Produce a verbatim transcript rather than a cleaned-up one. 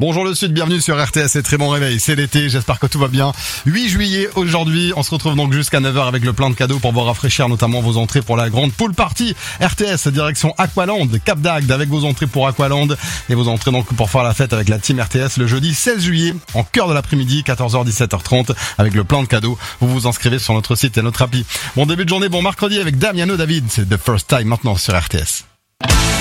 Bonjour le Sud, bienvenue sur R T S et très bon réveil, c'est l'été, j'espère que tout va bien. huit juillet aujourd'hui, on se retrouve donc jusqu'à neuf heures avec le plein de cadeaux pour vous rafraîchir, notamment vos entrées pour la grande pool party R T S direction Aqualand, Cap d'Agde avec vos entrées pour Aqualand et vos entrées donc pour faire la fête avec la team R T S le jeudi seize juillet en cœur de l'après-midi, quatorze heures dix-sept heures trente avec le plein de cadeaux. Vous vous inscrivez sur notre site et notre appli. Bon début de journée, bon mercredi avec Damiano David, c'est The First Time maintenant sur R T S.